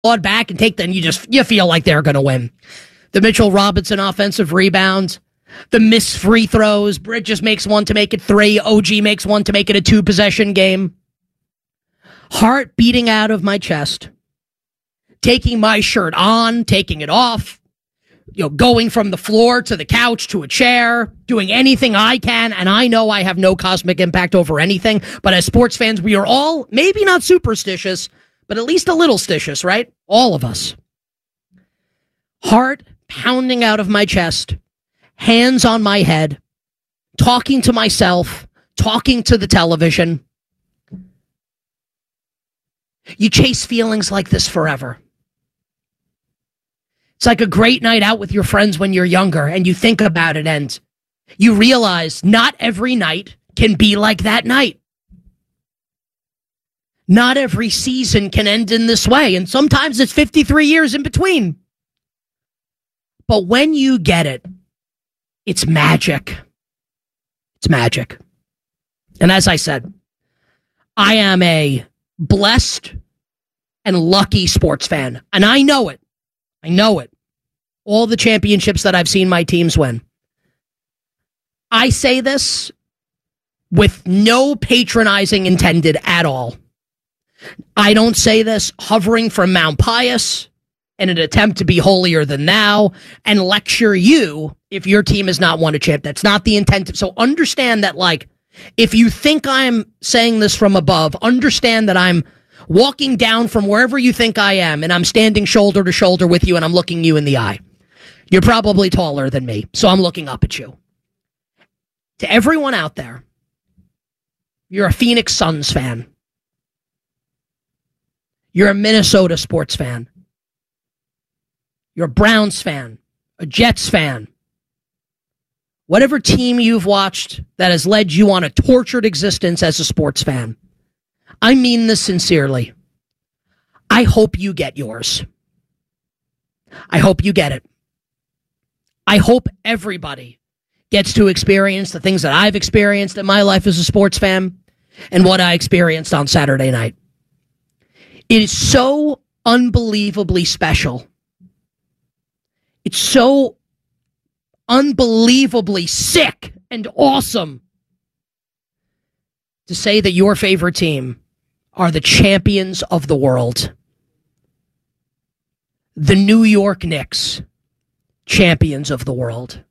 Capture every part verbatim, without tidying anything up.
clawed back and take them, you just you feel like they're going to win. The Mitchell Robinson offensive rebounds, the missed free throws, Bridges makes one to make it three, O G makes one to make it a two-possession game. Heart beating out of my chest, taking my shirt on, taking it off, you know, going from the floor to the couch to a chair, doing anything I can, and I know I have no cosmic impact over anything, but as sports fans, we are all, maybe not superstitious, but at least a little stitious, right? All of us. Heart pounding out of my chest, hands on my head, talking to myself, talking to the television. You chase feelings like this forever. It's like a great night out with your friends when you're younger and you think about it and you realize not every night can be like that night. Not every season can end in this way, and sometimes it's fifty-three years in between. But when you get it, it's magic. It's magic. And as I said, I am a blessed and lucky sports fan, and I know it. I know it. All the championships that I've seen my teams win. I say this with no patronizing intended at all. I don't say this hovering from Mount Pius in an attempt to be holier than thou and lecture you if your team has not won a champ. That's not the intent. So understand that, like, if you think I'm saying this from above, understand that I'm walking down from wherever you think I am, and I'm standing shoulder to shoulder with you, and I'm looking you in the eye. You're probably taller than me, so I'm looking up at you. To everyone out there, you're a Phoenix Suns fan. You're a Minnesota sports fan. You're a Browns fan, a Jets fan. Whatever team you've watched that has led you on a tortured existence as a sports fan, I mean this sincerely. I hope you get yours. I hope you get it. I hope everybody gets to experience the things that I've experienced in my life as a sports fan and what I experienced on Saturday night. It is so unbelievably special. It's so unbelievably sick and awesome to say that your favorite team are the champions of the world. The New York Knicks, champions of the world.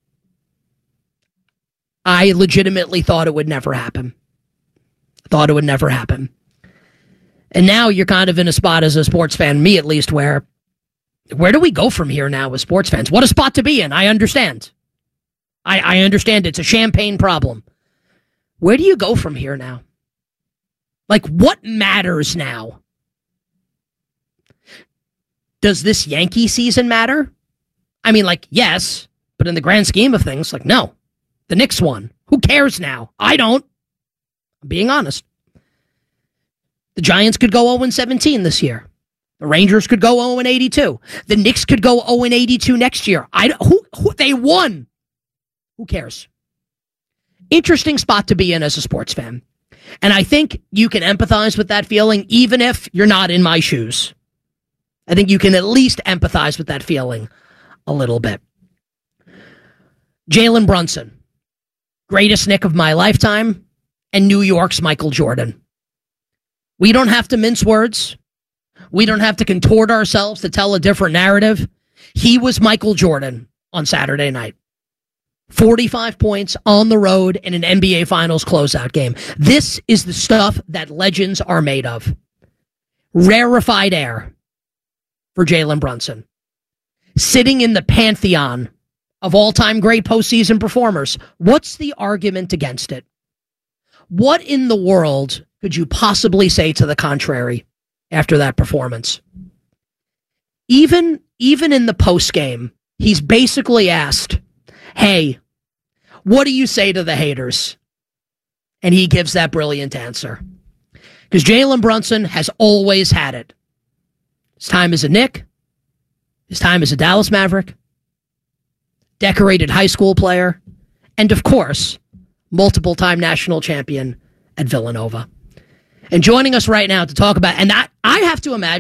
I legitimately thought it would never happen. Thought it would never happen. And now you're kind of in a spot as a sports fan, me at least, where where do we go from here now as sports fans? What a spot to be in. I understand. I, I understand it's a champagne problem. Where do you go from here now? Like, what matters now? Does this Yankee season matter? I mean, like, yes, but in the grand scheme of things, like, no. The Knicks won. Who cares now? I don't. I'm being honest. The Giants could go oh and seventeen this year. The Rangers could go oh and eighty-two. The Knicks could go oh and eighty-two next year. I who, who they won. Who cares? Interesting spot to be in as a sports fan. And I think you can empathize with that feeling even if you're not in my shoes. I think you can at least empathize with that feeling a little bit. Jalen Brunson, greatest Knick of my lifetime, and New York's Michael Jordan. We don't have to mince words. We don't have to contort ourselves to tell a different narrative. He was Michael Jordan on Saturday night. forty-five points on the road in an N B A Finals closeout game. This is the stuff that legends are made of. Rarefied air for Jalen Brunson. Sitting in the pantheon of all-time great postseason performers. What's the argument against it? What in the world could you possibly say to the contrary after that performance? Even, even in the postgame, he's basically asked, hey, what do you say to the haters? And he gives that brilliant answer. Because Jalen Brunson has always had it. His time as a Knick, his time as a Dallas Maverick, decorated high school player, and of course, multiple-time national champion at Villanova. And joining us right now to talk about, and I, I have to imagine,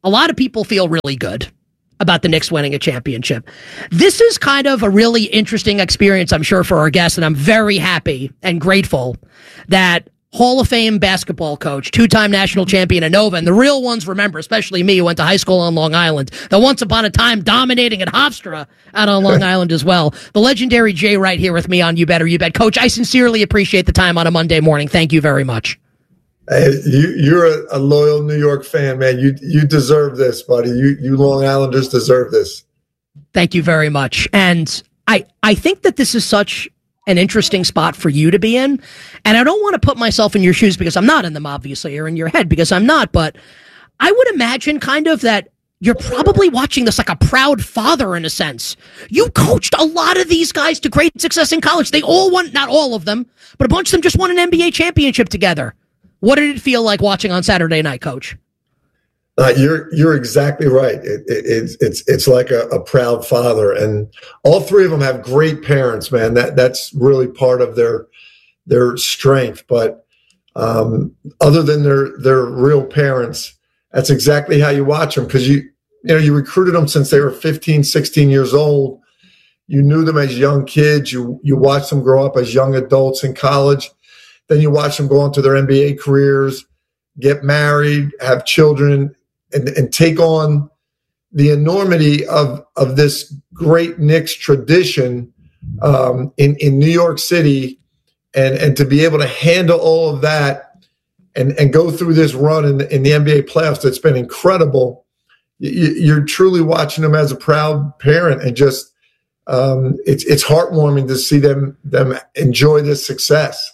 a lot of people feel really good about the Knicks winning a championship. This is kind of a really interesting experience, I'm sure, for our guests, and I'm very happy and grateful that Hall of Fame basketball coach, two-time national champion at Nova, and the real ones remember, especially me, who went to high school on Long Island, the once upon a time dominating at Hofstra out on Long Island as well. The legendary Jay Wright here with me on You Bet or You Bet. Coach, I sincerely appreciate the time on a Monday morning. Thank you very much. Hey, you, you're a, a loyal New York fan, man. You you deserve this, buddy. You you Long Islanders deserve this. Thank you very much. And I I think that this is such an interesting spot for you to be in. And I don't want to put myself in your shoes because I'm not in them, obviously, or in your head because I'm not. But I would imagine kind of that you're probably watching this like a proud father in a sense. You coached a lot of these guys to great success in college. They all won, not all of them, but a bunch of them just won an N B A championship together. What did it feel like watching on Saturday night, Coach? Uh, you're you're exactly right. It, it, it's it's it's like a, a proud father, and all three of them have great parents, man. That that's really part of their their strength. But um, other than their their real parents, that's exactly how you watch them, because you you know you recruited them since they were fifteen, sixteen years old. You knew them as young kids. You you watched them grow up as young adults in college. Then you watch them go on to their N B A careers, get married, have children, and, and take on the enormity of, of this great Knicks tradition um, in, in New York City, and, and to be able to handle all of that and, and go through this run in the, in the N B A playoffs that's been incredible. You, you're truly watching them as a proud parent, and just um, it's it's heartwarming to see them them enjoy this success.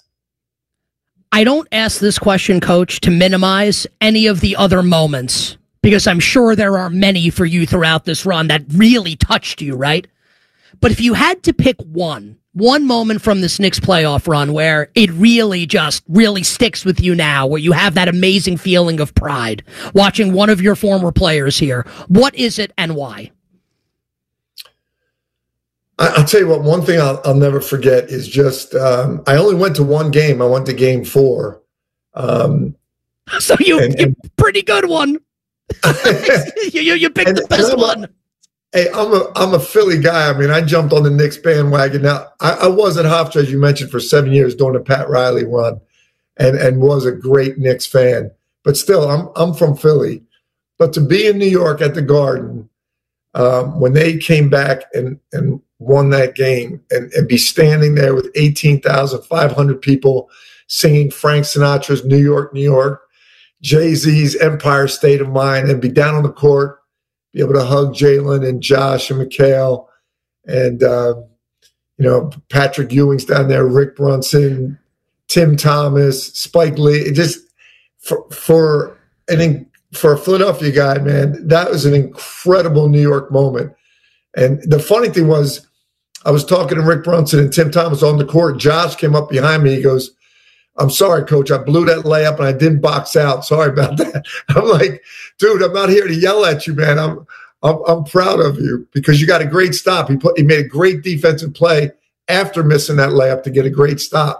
I don't ask this question, Coach, to minimize any of the other moments, because I'm sure there are many for you throughout this run that really touched you, right? But if you had to pick one, one moment from this Knicks playoff run where it really just really sticks with you now, where you have that amazing feeling of pride watching one of your former players here, what is it and why? I'll tell you what, one thing I'll, I'll never forget is just, um, I only went to one game. I went to game four. Um, so you, and, you pretty good one. you, you, you picked and, the best I'm one. A, hey, I'm a, I'm a Philly guy. I mean, I jumped on the Knicks bandwagon. Now, I, I was at Hofstra, as you mentioned, for seven years during the Pat Riley run, and, and was a great Knicks fan. But still, I'm, I'm from Philly. But to be in New York at the Garden, um, when they came back and, and won that game, and, and be standing there with eighteen thousand five hundred people singing Frank Sinatra's New York, New York, Jay-Z's Empire State of Mind, and be down on the court, be able to hug Jalen and Josh and Mikal, and, uh, you know, Patrick Ewing's down there, Rick Brunson, Tim Thomas, Spike Lee. It just, for, for, an, for a Philadelphia guy, man, that was an incredible New York moment. And the funny thing was, I was talking to Rick Brunson and Tim Thomas on the court. Josh came up behind me. He goes, "I'm sorry, Coach. I blew that layup and I didn't box out. Sorry about that." I'm like, "Dude, I'm not here to yell at you, man. I'm I'm, I'm proud of you because you got a great stop. He put he made a great defensive play after missing that layup to get a great stop."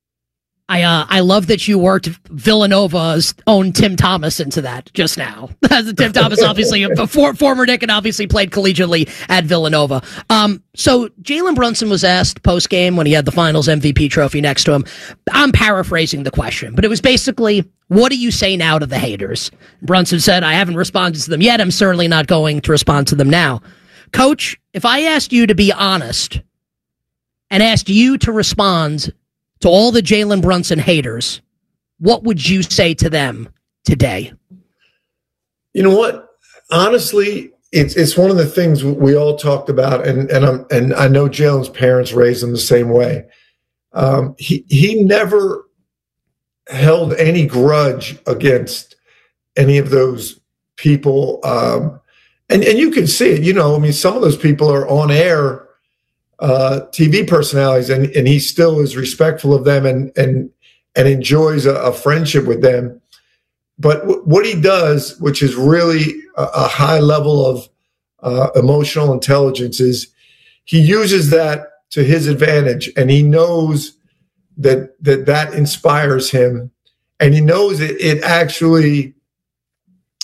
I uh, I love that you worked Villanova's own Tim Thomas into that just now. Tim Thomas, obviously, a for, former Knick, and obviously played collegiately at Villanova. Um, so Jalen Brunson was asked post-game when he had the Finals M V P trophy next to him. I'm paraphrasing the question, but it was basically, what do you say now to the haters? Brunson said, "I haven't responded to them yet. I'm certainly not going to respond to them now." Coach, if I asked you to be honest and asked you to respond to all the Jalen Brunson haters, what would you say to them today? You know what? Honestly, it's it's one of the things we all talked about, and and I'm and I know Jalen's parents raised him the same way. Um, he he never held any grudge against any of those people, um, and and you can see it. You know, I mean, some of those people are on air Uh, T V personalities, and, and he still is respectful of them and and and enjoys a, a friendship with them. But w- what he does, which is really a, a high level of uh, emotional intelligence, is he uses that to his advantage, and he knows that that that inspires him, and he knows it, it actually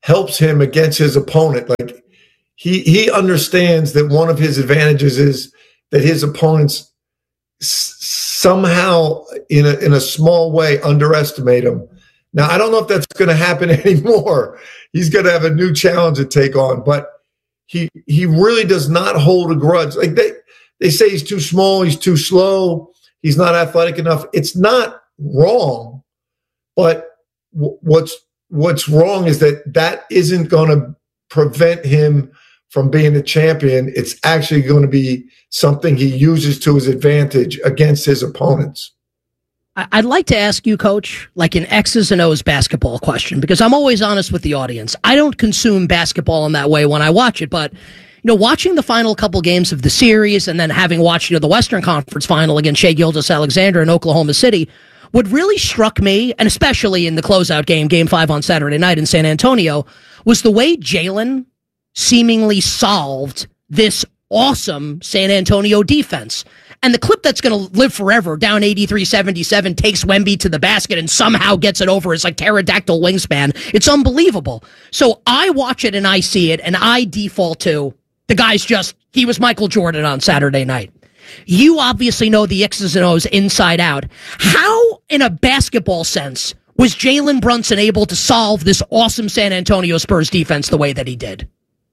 helps him against his opponent. Like he he understands that one of his advantages is that his opponents s- somehow in a in a small way underestimate him. Now, I don't know if that's going to happen anymore. He's going to have a new challenge to take on, but he he really does not hold a grudge. Like they they say he's too small, he's too slow, he's not athletic enough. It's not wrong, but w- what's what's wrong is that that isn't going to prevent him from being a champion. It's actually going to be something he uses to his advantage against his opponents. I'd like to ask you, Coach, like an X's and O's basketball question, because I'm always honest with the audience. I don't consume basketball in that way when I watch it, but, you know, watching the final couple games of the series and then having watched, you know, the Western Conference final against Shai Gilgeous-Alexander in Oklahoma City, what really struck me, and especially in the closeout game, game five on Saturday night in San Antonio, was the way Jalen seemingly solved this awesome San Antonio defense. And the clip that's going to live forever, down eighty-three seventy-seven, takes Wemby to the basket and somehow gets it over his like pterodactyl wingspan. It's unbelievable. So I watch it and I see it and I default to the guy's just, he was Michael Jordan on Saturday night. You obviously know the X's and O's inside out. How, in a basketball sense, was Jalen Brunson able to solve this awesome San Antonio Spurs defense the way that he did?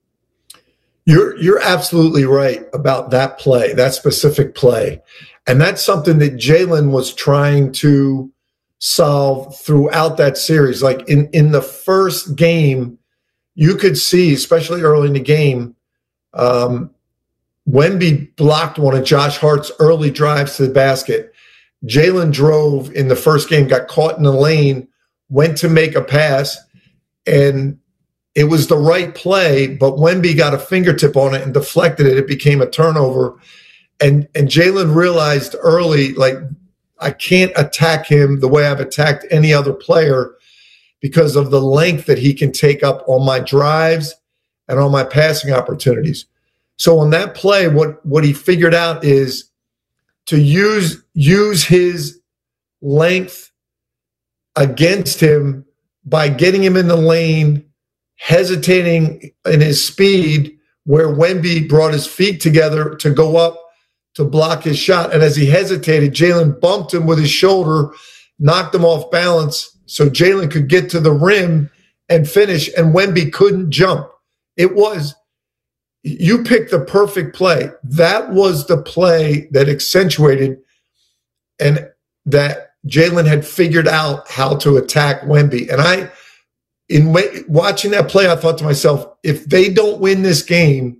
You're you're absolutely right about that play, that specific play. And that's something that Jalen was trying to solve throughout that series. Like in, in the first game, you could see, especially early in the game, um, Wemby blocked one of Josh Hart's early drives to the basket. Jalen drove in the first game, got caught in the lane, went to make a pass, and it was the right play, but Wemby got a fingertip on it and deflected it. It became a turnover. And and Jalen realized early, like, I can't attack him the way I've attacked any other player because of the length that he can take up on my drives and on my passing opportunities. So on that play, what, what he figured out is to use, use his length against him by getting him in the lane, hesitating in his speed, where Wemby brought his feet together to go up to block his shot. And as he hesitated, Jalen bumped him with his shoulder, knocked him off balance so Jalen could get to the rim and finish, and Wemby couldn't jump. It was, you picked the perfect play. That was the play that accentuated and that Jalen had figured out how to attack Wemby. And I, in watching that play, I thought to myself, if they don't win this game,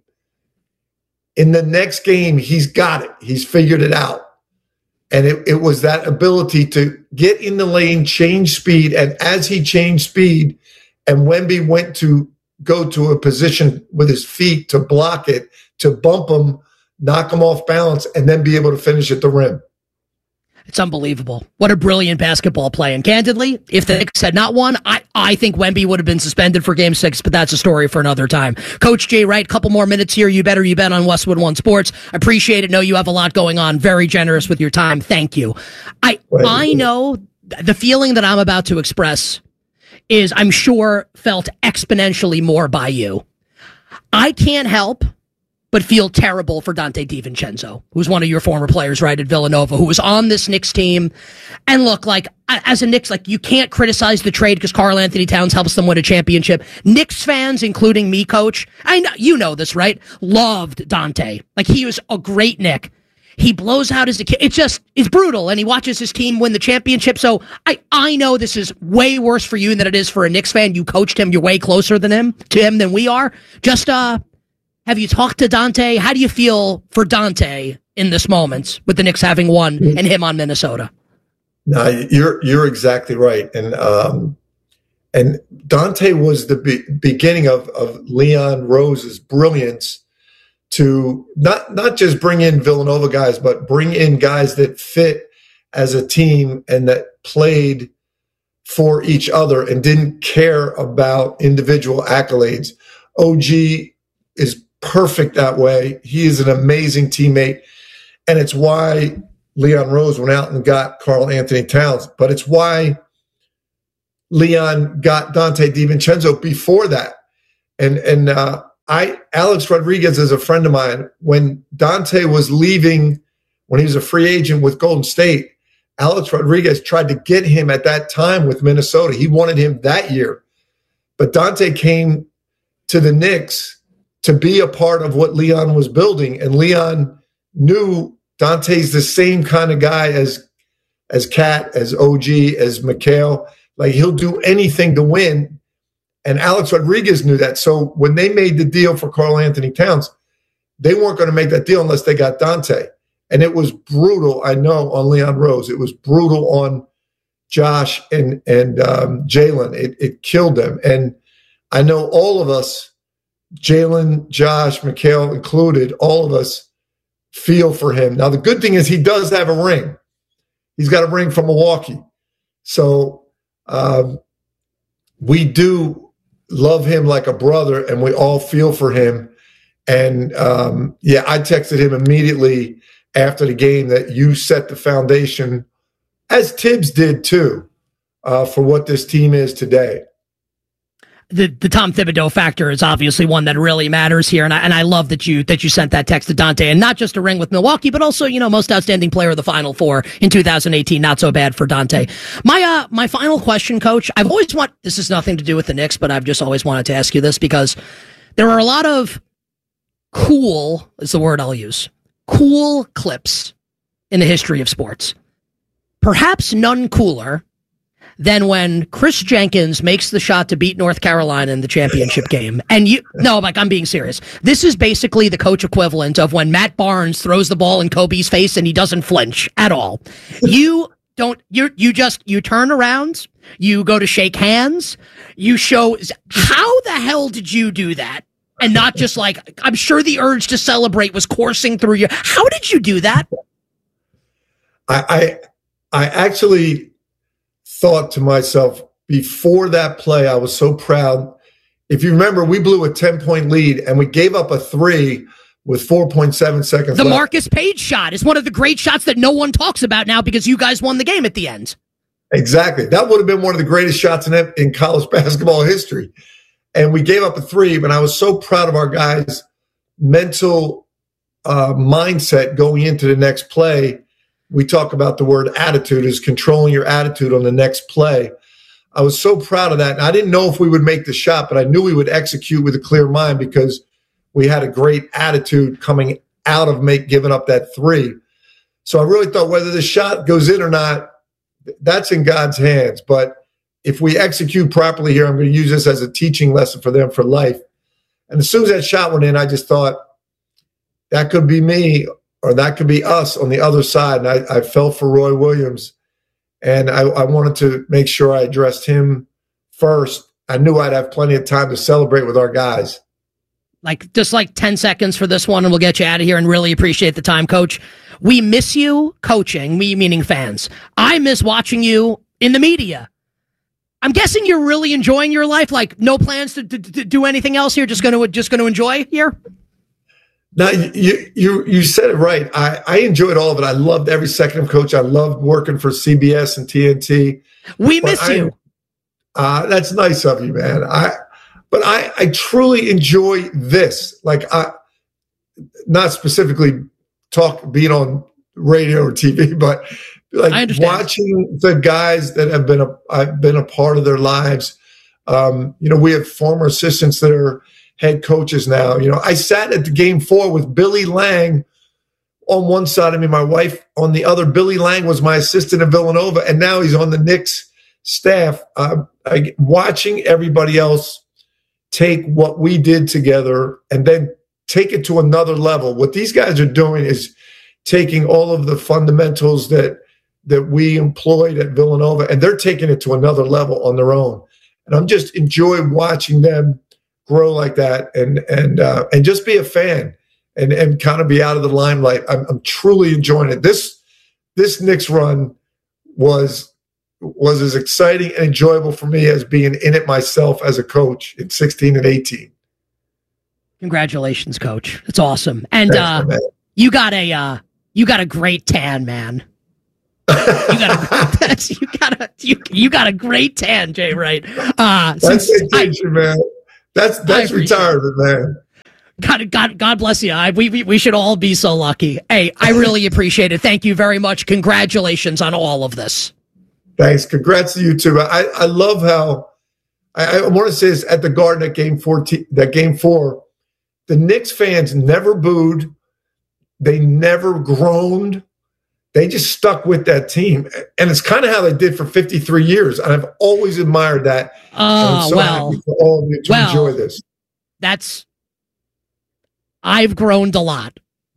in the next game, he's got it. He's figured it out. And it, it was that ability to get in the lane, change speed. And as he changed speed and Wemby went to go to a position with his feet to block it, to bump him, knock him off balance, and then be able to finish at the rim. It's unbelievable. What a brilliant basketball play. And candidly, if the Knicks had not won, I, I think Wemby would have been suspended for game six, but that's a story for another time. Coach Jay Wright, couple more minutes here. You better you bet on Westwood One Sports. Appreciate it. Know you have a lot going on. Very generous with your time. Thank you. I I know the feeling that I'm about to express is, I'm sure, felt exponentially more by you. I can't help but feel terrible for Donte DiVincenzo, who's one of your former players, right, at Villanova, who was on this Knicks team. And look, like, as a Knicks, like, you can't criticize the trade because Karl Anthony Towns helps them win a championship. Knicks fans, including me, Coach, I know, you know this, right, loved Donte. Like, he was a great Knick. He blows out as a kid. It's just, it's brutal, and he watches his team win the championship. So I, I know this is way worse for you than it is for a Knicks fan. You coached him. You're way closer than him, to him than we are. Just, uh, have you talked to Donte? How do you feel for Donte in this moment with the Knicks having won and him on Minnesota? No, you're you're exactly right, and um, and Donte was the be- beginning of of Leon Rose's brilliance to not not just bring in Villanova guys, but bring in guys that fit as a team and that played for each other and didn't care about individual accolades. O G is perfect that way. He is an amazing teammate, and it's why Leon Rose went out and got Karl Anthony Towns. But it's why Leon got Dante DiVincenzo before that. And and uh, I Alex Rodriguez is a friend of mine. When Dante was leaving, when he was a free agent with Golden State, Alex Rodriguez tried to get him at that time with Minnesota. He wanted him that year. But Dante came to the Knicks to be a part of what Leon was building. And Leon knew Dante's the same kind of guy as as Cat, as O G, as Mikal. Like, he'll do anything to win. And Alex Rodriguez knew that. So when they made the deal for Karl Anthony Towns, they weren't going to make that deal unless they got Dante. And it was brutal, I know, on Leon Rose. It was brutal on Josh and, and um, Jalen. It, it killed them. And I know all of us, Jalen, Josh, Mikal included, all of us feel for him. Now, the good thing is he does have a ring. He's got a ring from Milwaukee. So um, we do love him like a brother, and we all feel for him. And, um, yeah, I texted him immediately after the game that you set the foundation, as Tibbs did too, uh, for what this team is today. The the Tom Thibodeau factor is obviously one that really matters here, and I and I love that you that you sent that text to Dante, and not just a ring with Milwaukee, but also, you know, most outstanding player of the Final Four in two thousand eighteen. Not so bad for Dante. My uh my final question, Coach. I've always want this has nothing to do with the Knicks, but I've just always wanted to ask you this because there are a lot of cool is the word I'll use cool clips in the history of sports. Perhaps none cooler than when Chris Jenkins makes the shot to beat North Carolina in the championship game. And you, no, like, I'm being serious. This is basically the coach equivalent of when Matt Barnes throws the ball in Kobe's face and he doesn't flinch at all. You don't, you, you just, you turn around, you go to shake hands, you show, how the hell did you do that? And not just like, I'm sure the urge to celebrate was coursing through you. How did you do that? I, I, I actually thought to myself before that play, I was so proud. If you remember, we blew a ten-point lead and we gave up a three with four point seven seconds the left. Marcus Page shot is one of the great shots that no one talks about now because you guys won the game at the end. Exactly. That would have been one of the greatest shots in, in college basketball history. And we gave up a three, but I was so proud of our guys' mental uh, mindset going into the next play. We talk about the word attitude is controlling your attitude on the next play. I was so proud of that. And I didn't know if we would make the shot, but I knew we would execute with a clear mind because we had a great attitude coming out of make giving up that three. So I really thought whether the shot goes in or not, that's in God's hands. But if we execute properly here, I'm going to use this as a teaching lesson for them for life. And as soon as that shot went in, I just thought that could be me, or that could be us on the other side. And I, I felt for Roy Williams, and I, I wanted to make sure I addressed him first. I knew I'd have plenty of time to celebrate with our guys. Like, just like ten seconds for this one, and we'll get you out of here, and really appreciate the time, Coach. We miss you coaching, me meaning fans. I miss watching you in the media. I'm guessing you're really enjoying your life, like no plans to, to, to do anything else here, just going to just going to enjoy here? No, you you you said it right. I, I enjoyed all of it. I loved every second of Coach. I loved working for C B S and T N T. We miss I, you. Uh, that's nice of you, man. I but I, I truly enjoy this. Like, I not specifically talk being on radio or T V, but like watching the guys that have been a I've been a part of their lives. Um, you know, we have former assistants that are head coaches now. You know, I sat at the game four with Billy Lang on one side of me, my wife on the other. Billy Lang was my assistant at Villanova, and now he's on the Knicks staff. Uh, I, watching everybody else take what we did together and then take it to another level. What these guys are doing is taking all of the fundamentals that that we employed at Villanova, and they're taking it to another level on their own. And I'm just enjoying watching them grow like that, and and uh, and just be a fan and and kind of be out of the limelight. I'm, I'm truly enjoying it. This this Knicks run was was as exciting and enjoyable for me as being in it myself as a coach in sixteen and eighteen. Congratulations, Coach. It's awesome. And Thanks, uh, you got a uh, you got a great tan, man. You got a, that's, you got a, you, you got a great tan, Jay Wright. Uh, that's vacation, man. That's that's retirement, man. God, God, God bless you. I, we, we we should all be so lucky. Hey, I really appreciate it. Thank you very much. Congratulations on all of this. Thanks. Congrats to you too. I, I love how I, I want to say this at the Garden at game fourteen, that game four, the Knicks fans never booed. They never groaned. They just stuck with that team. And it's kind of how they did for fifty-three years. And I've always admired that. Oh, I'm so well, happy for all of you to well, enjoy this. That's, I've groaned a lot.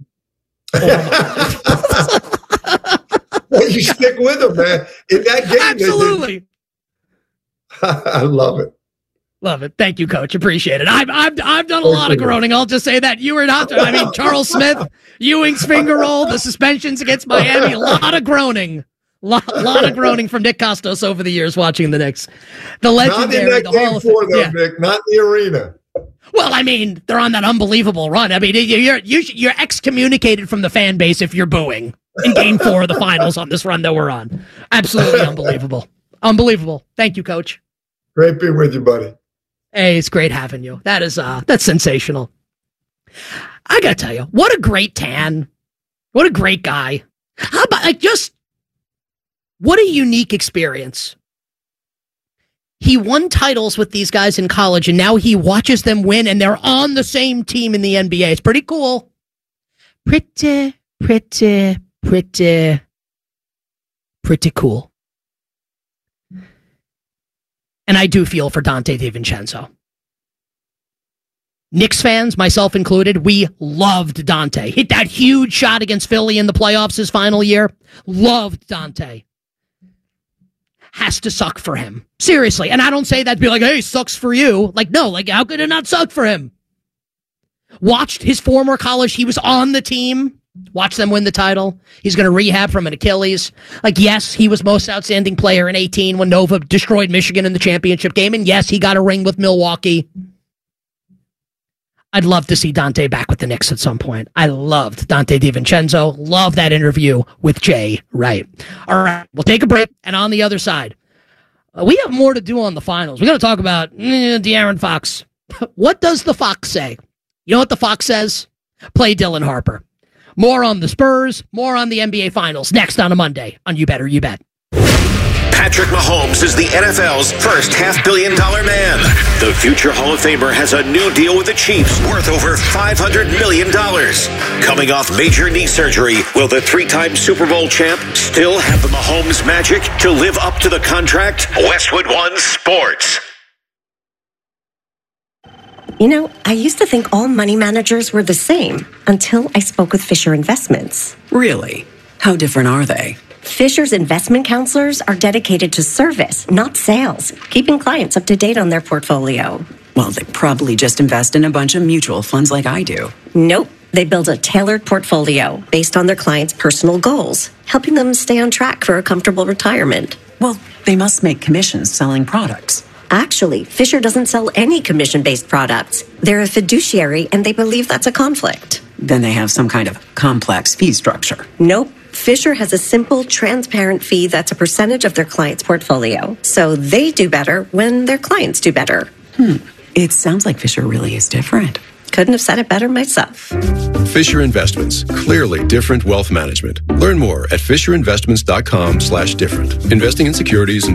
Well, you stick with them, man. In that game. Absolutely. They, they, I love it. Love it. Thank you, Coach. Appreciate it. I've I've I've done a lot of groaning. I'll just say that you were not. I mean, Charles Smith, Ewing's finger roll, the suspensions against Miami. A lot of groaning. Lot, lot of groaning from Nick Kostos over the years watching the Knicks. The legendary. Not in that the game Hall four, of, though, yeah. Nick. Not in the arena. Well, I mean, they're on that unbelievable run. I mean, you're you're you're excommunicated from the fan base if you're booing in Game Four of the Finals on this run that we're on. Absolutely unbelievable, unbelievable. Thank you, Coach. Great being with you, buddy. Hey, it's great having you. That is uh, that's sensational. I gotta tell you, what a great tan, what a great guy. How about like just what a unique experience. He won titles with these guys in college, and now he watches them win, and they're on the same team in the N B A. It's pretty cool. Pretty, pretty, pretty, pretty cool. And I do feel for Donte DiVincenzo. Knicks fans, myself included, we loved Donte. Hit that huge shot against Philly in the playoffs his final year. Loved Donte. Has to suck for him. Seriously. And I don't say that to be like, hey, sucks for you. Like, no, like, how could it not suck for him? Watched his former college. He was on the team. Watch them win the title. He's going to rehab from an Achilles. Like, yes, he was most outstanding player in eighteen when Nova destroyed Michigan in the championship game. And yes, he got a ring with Milwaukee. I'd love to see Donte back with the Knicks at some point. I loved Donte DiVincenzo. Love that interview with Jay Wright. All right, we'll take a break. And on the other side, uh, we have more to do on the finals. We're going to talk about eh, De'Aaron Fox. What does the Fox say? You know what the Fox says? Play Dylan Harper. More on the Spurs, more on the N B A Finals next on a Monday on You Better You Bet. Patrick Mahomes is the N F L's first half-billion dollar man. The future Hall of Famer has a new deal with the Chiefs worth over five hundred million dollars. Coming off major knee surgery, will the three-time Super Bowl champ still have the Mahomes magic to live up to the contract? Westwood One Sports. You know, I used to think all money managers were the same until I spoke with Fisher Investments. Really? How different are they? Fisher's investment counselors are dedicated to service, not sales, keeping clients up to date on their portfolio. Well, they probably just invest in a bunch of mutual funds like I do. Nope. They build a tailored portfolio based on their clients' personal goals, helping them stay on track for a comfortable retirement. Well, they must make commissions selling products. Actually, Fisher doesn't sell any commission-based products. They're a fiduciary, and they believe that's a conflict. Then they have some kind of complex fee structure. Nope. Fisher has a simple, transparent fee that's a percentage of their client's portfolio. So they do better when their clients do better. Hmm. It sounds like Fisher really is different. Couldn't have said it better myself. Fisher Investments. Clearly different wealth management. Learn more at fisher investments dot com slash different. Investing in securities and